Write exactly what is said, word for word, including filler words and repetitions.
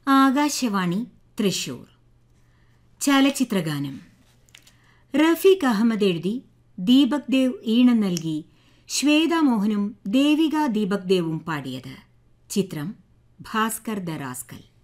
ആകാശവാണി തൃശൂർ. ചലച്ചിത്രഗാനം. റഫീഖ് അഹമ്മദ് എഴുതി ദീപക് ദേവ് ഈണം നൽകി ശ്വേതാമോഹനും ദേവിക ദീപക് ദേവും പാടിയത്. ചിത്രം ഭാസ്കർ ദ റാസ്കൽ.